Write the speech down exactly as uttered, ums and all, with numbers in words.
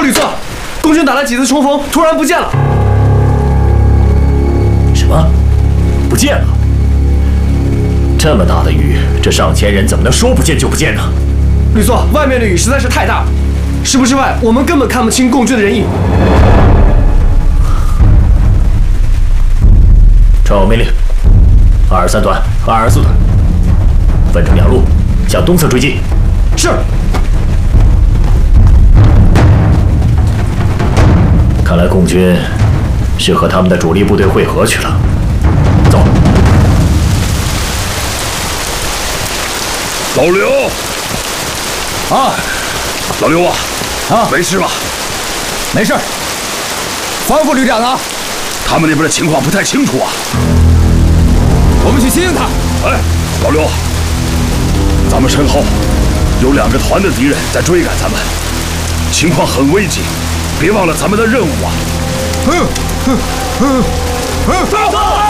吕策，共军打了几次冲锋，突然不见了。 什么？不见了？这么大的雨，这上千人怎么能说不见就不见呢？ 吕策，外面的雨实在是太大了，十步之外我们根本看不清共军的人影。 传我命令，二二三团和二二四团分成两路向东侧追击。 是。 看来共军是和他们的主力部队会合去了。走。 老刘。 啊， 老刘啊， 啊， 没事吧？ 没事。方副旅长呢？ 他们那边的情况不太清楚啊。 我们去接应他。 哎，老刘，咱们身后有两个团的敌人在追赶咱们，情况很危急，别忘了咱们的任务啊！ 嗯嗯嗯嗯，走！